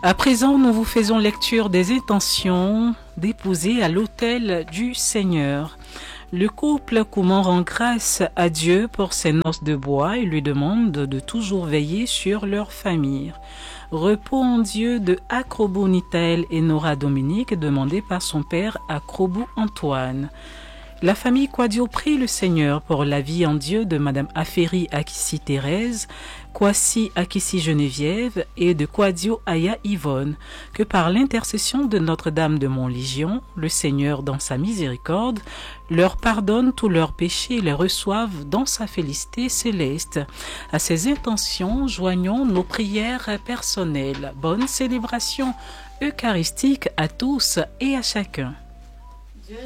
À présent, nous vous faisons lecture des intentions déposées à l'autel du Seigneur. Le couple Koumans rend grâce à Dieu pour ses noces de bois et lui demande de toujours veiller sur leur famille. Repos en Dieu de Acrobou Nitael et Nora Dominique, demandé par son père Acrobou Antoine. La famille Quadio prie le Seigneur pour la vie en Dieu de Madame Aferi Akissi Thérèse, Kwasi Akissi Geneviève et de Quadio Aya Yvonne, que par l'intercession de Notre-Dame de Montlégion, le Seigneur dans sa miséricorde leur pardonne tous leurs péchés et les reçoive dans sa félicité céleste. À ces intentions, joignons nos prières personnelles. Bonne célébration eucharistique à tous et à chacun.